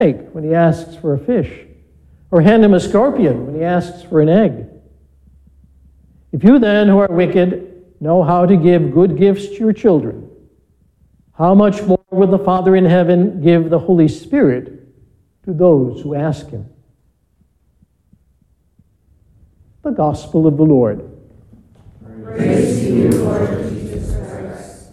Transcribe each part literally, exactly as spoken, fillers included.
snake when he asks for a fish, or hand him a scorpion when he asks for an egg. If you then, who are wicked, know how to give good gifts to your children, how much more will the Father in heaven give the Holy Spirit to those who ask him? The Gospel of the Lord. Praise to you, Lord Jesus Christ.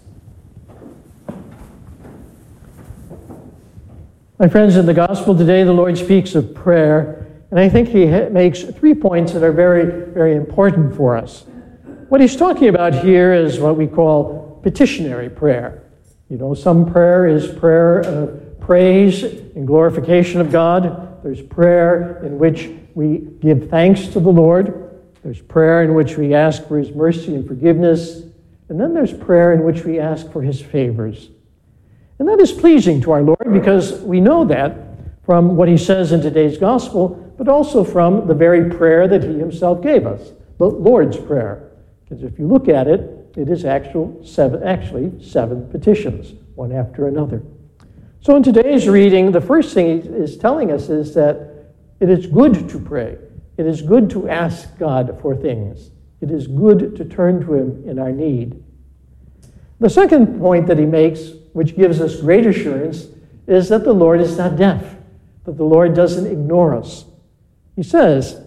My friends, in the Gospel today, the Lord speaks of prayer, and I think he makes three points that are very, very important for us. What he's talking about here is what we call petitionary prayer. You know, some prayer is prayer of praise and glorification of God. There's prayer in which we give thanks to the Lord. There's prayer in which we ask for his mercy and forgiveness. And then there's prayer in which we ask for his favors. And that is pleasing to our Lord because we know that from what he says in today's gospel, but also from the very prayer that he himself gave us, the Lord's Prayer. Because if you look at it, it is actual seven, actually seven petitions, one after another. So in today's reading, the first thing he is telling us is that it is good to pray. It is good to ask God for things. It is good to turn to him in our need. The second point that he makes, which gives us great assurance, is that the Lord is not deaf, that the Lord doesn't ignore us. He says,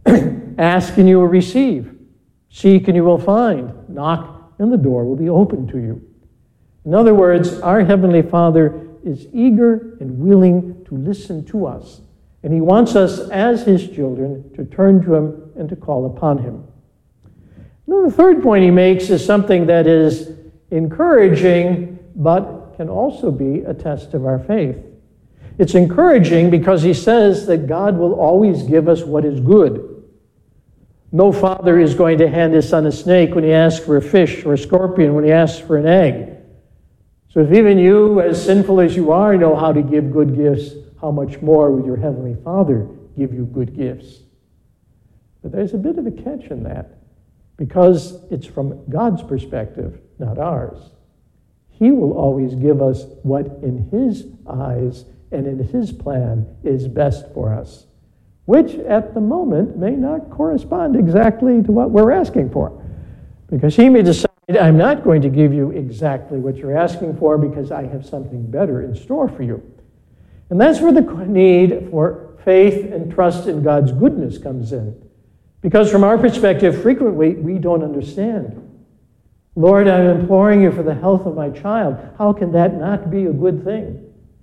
ask and you will receive. Seek and you will find. Knock and the door will be open to you. In other words, our Heavenly Father is eager and willing to listen to us. And he wants us as his children to turn to him and to call upon him. Now, the third point he makes is something that is encouraging, but can also be a test of our faith. It's encouraging because he says that God will always give us what is good. No father is going to hand his son a snake when he asks for a fish, or a scorpion when he asks for an egg. So if even you, as sinful as you are, know how to give good gifts, how much more will your Heavenly Father give you good gifts? But there's a bit of a catch in that, because it's from God's perspective, not ours. He will always give us what in his eyes and in his plan is best for us, which at the moment may not correspond exactly to what we're asking for. Because he may decide, I'm not going to give you exactly what you're asking for because I have something better in store for you. And that's where the need for faith and trust in God's goodness comes in. Because from our perspective, frequently we don't understand. Lord, I'm imploring you for the health of my child. How can that not be a good thing?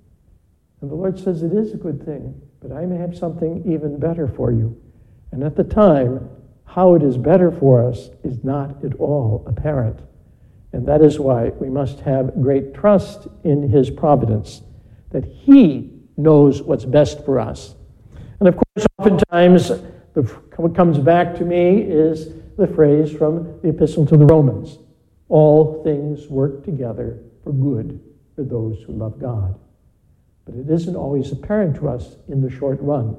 And the Lord says it is a good thing, but I may have something even better for you. And at the time, how it is better for us is not at all apparent. And that is why we must have great trust in his providence, that he knows what's best for us. And of course, oftentimes, the, what comes back to me is the phrase from the Epistle to the Romans. All things work together for good for those who love God. But it isn't always apparent to us in the short run.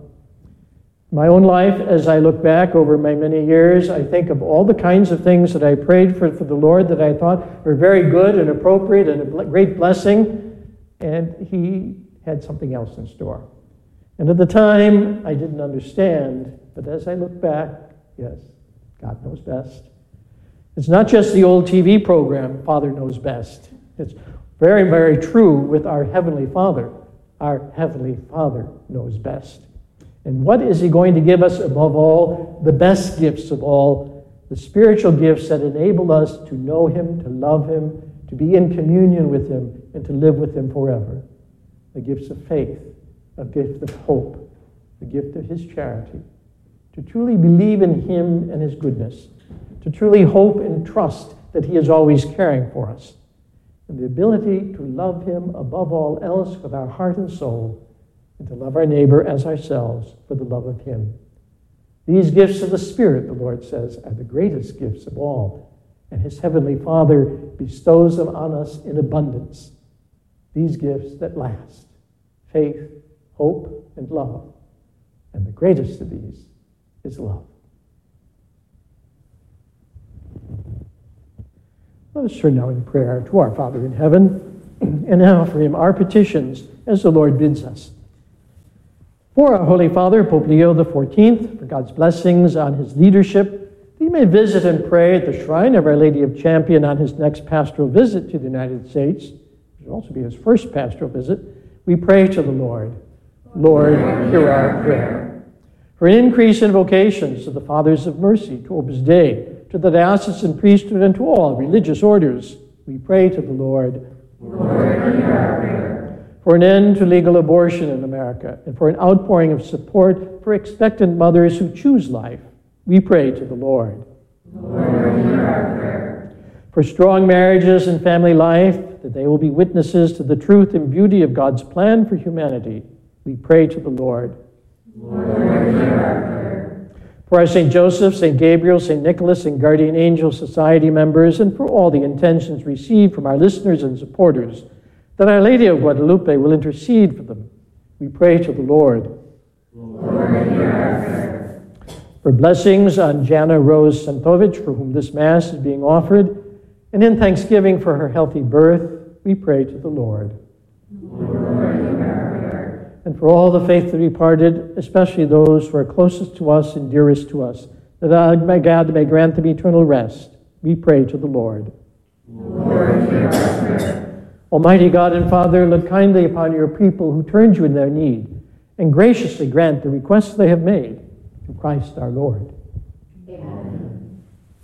My own life, as I look back over my many years, I think of all the kinds of things that I prayed for for the Lord that I thought were very good and appropriate and a great blessing, and he had something else in store. And at the time, I didn't understand, but as I look back, yes, God knows best. It's not just the old T V program, Father Knows Best. It's very, very true with our Heavenly Father. Our Heavenly Father knows best. And what is he going to give us above all? The best gifts of all, the spiritual gifts that enable us to know him, to love him, to be in communion with him, and to live with him forever. The gifts of faith, a gift of hope, the gift of his charity, to truly believe in him and his goodness, to truly hope and trust that he is always caring for us, and the ability to love him above all else with our heart and soul, and to love our neighbor as ourselves for the love of him. These gifts of the Spirit, the Lord says, are the greatest gifts of all, and his Heavenly Father bestows them on us in abundance. These gifts that last, faith, hope, and love. And the greatest of these is love. Let us turn now in prayer to our Father in heaven and offer him our petitions as the Lord bids us. For our Holy Father, Pope Leo the fourteenth, for God's blessings on his leadership, that he may visit and pray at the shrine of Our Lady of Champion on his next pastoral visit to the United States, which will also be his first pastoral visit, we pray to the Lord. Lord, hear our prayer. For an increase in vocations to the Fathers of Mercy, to Opus Dei, to the diocesan priesthood, and to all religious orders, we pray to the Lord. Lord, hear our prayer. For an end to legal abortion in America, and for an outpouring of support for expectant mothers who choose life, we pray to the Lord. Lord, hear our prayer. For strong marriages and family life, that they will be witnesses to the truth and beauty of God's plan for humanity, we pray to the Lord. Lord, hear our prayer. For our Saint Joseph, Saint Gabriel, Saint Nicholas, and Guardian Angel Society members, and for all the intentions received from our listeners and supporters, that Our Lady of Guadalupe will intercede for them, we pray to the Lord. Lord, hear our prayer. For blessings on Jana Rose Santovich, for whom this Mass is being offered, and in thanksgiving for her healthy birth, we pray to the Lord. Lord, hear our prayer. And for all the faithfully departed, especially those who are closest to us and dearest to us, that God may grant them eternal rest, we pray to the Lord. Lord, hear our prayer. Almighty God and Father, look kindly upon your people who turned you in their need, and graciously grant the requests they have made, through Christ our Lord. Amen.